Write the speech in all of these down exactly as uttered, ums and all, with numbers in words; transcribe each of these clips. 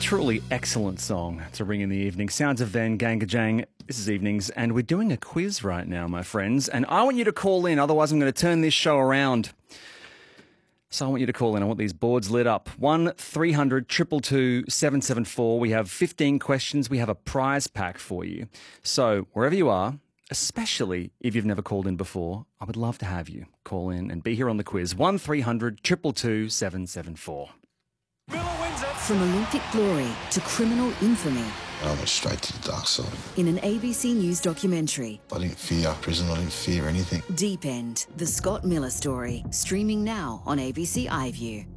truly excellent song to ring in the evening. Sounds of Van Gangajang. This is Evenings, and we're doing a quiz right now, my friends. And I want you to call in, otherwise I'm going to turn this show around. So I want you to call in. I want these boards lit up. one three hundred two two two seven seven four. We have fifteen questions. We have a prize pack for you. So wherever you are, especially if you've never called in before, I would love to have you call in and be here on the quiz. one three hundred two two two seven seven four. From Olympic glory to criminal infamy. I went straight to the dark side. In an A B C News documentary. I didn't fear prison, I didn't fear anything. Deep End, the Scott Miller story. Streaming now on A B C iView.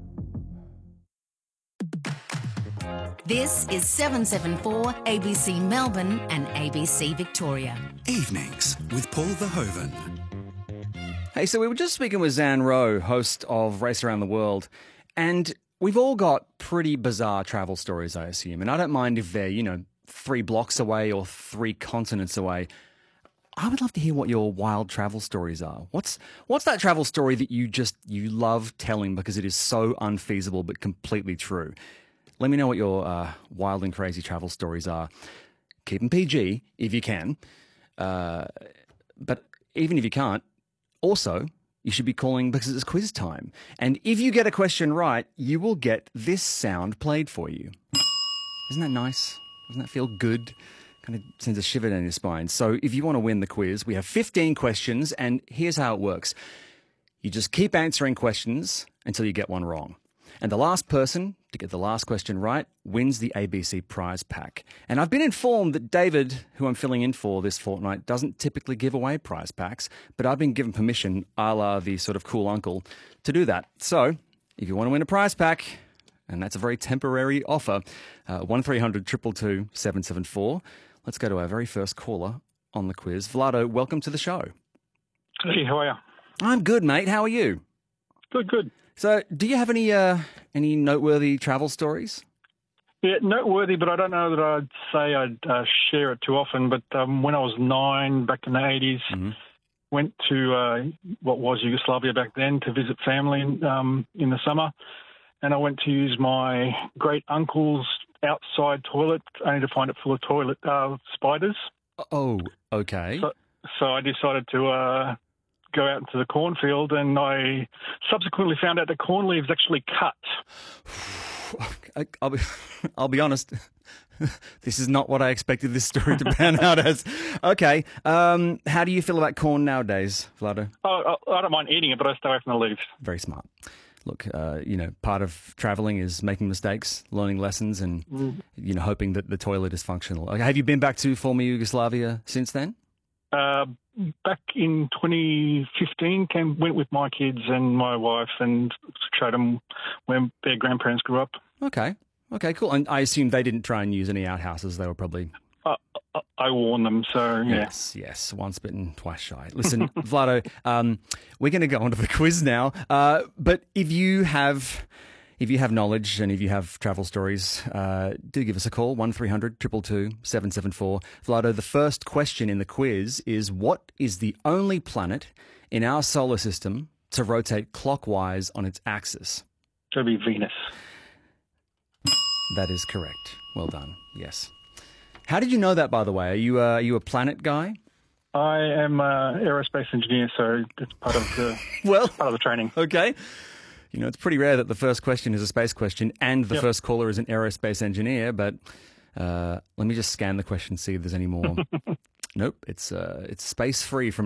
This is seven seven four A B C Melbourne and A B C Victoria. Evenings with Paul Verhoeven. Hey, so we were just speaking with Zan Rowe, host of Race Around the World, and we've all got pretty bizarre travel stories, I assume, and I don't mind if they're, you know, three blocks away or three continents away. I would love to hear what your wild travel stories are. What's what's that travel story that you just, you love telling because it is so unfeasible but completely true? Let me know what your uh, wild and crazy travel stories are. Keep them P G if you can, uh, but even if you can't, also, you should be calling because it's quiz time. And if you get a question right, you will get this sound played for you. Isn't that nice? Doesn't that feel good? Kind of sends a shiver down your spine. So if you want to win the quiz, we have fifteen questions, and here's how it works. You just keep answering questions until you get one wrong. And the last person to get the last question right wins the A B C prize pack. And I've been informed that David, who I'm filling in for this fortnight, doesn't typically give away prize packs, but I've been given permission, a la the sort of cool uncle, to do that. So if you want to win a prize pack, and that's a very temporary offer, uh, one three hundred two two two seven seven four. Let's go to our very first caller on the quiz. Vlado, welcome to the show. Hey, how are you? I'm good, mate. How are you? Good, good. So, do you have any uh, any noteworthy travel stories? Yeah, noteworthy, but I don't know that I'd say I'd uh, share it too often. But um, when I was nine, back in the eighties, mm-hmm. went to uh, what was Yugoslavia back then to visit family in, um, in the summer. And I went to use my great uncle's outside toilet, only to find it full of toilet uh, spiders. Oh, okay. So, so I decided to uh, go out into the cornfield, and I subsequently found out the corn leaves actually cut. I'll be, I'll be honest. This is not what I expected this story to pan out as. Okay. Um, how do you feel about corn nowadays, Vlado? Oh, I don't mind eating it, but I stay away from the leaves. Very smart. Look, uh, you know, part of traveling is making mistakes, learning lessons, and, mm. you know, hoping that the toilet is functional. Okay, have you been back to former Yugoslavia since then? Uh, back in twenty fifteen, came went with my kids and my wife and showed them where their grandparents grew up. Okay, okay, cool. And I assume they didn't try and use any outhouses. They were probably... Uh, I warned them, so yeah. Yes, yes. Once bitten, twice shy. Listen, Vlado, um, we're going to go on to the quiz now. Uh, but if you have... If you have knowledge and if you have travel stories, uh, do give us a call, one three hundred two two two seven seven four. Vlado, the first question in the quiz is, what is the only planet in our solar system to rotate clockwise on its axis? Should be Venus. That is correct. Well done. Yes. How did you know that, by the way? Are you, uh, are you a planet guy? I am an aerospace engineer, so it's part of the, well, part of the training. Okay. You know, it's pretty rare that the first question is a space question and the yep. first caller is an aerospace engineer, but uh, let me just scan the question, see if there's any more. Nope, it's uh, it's space free from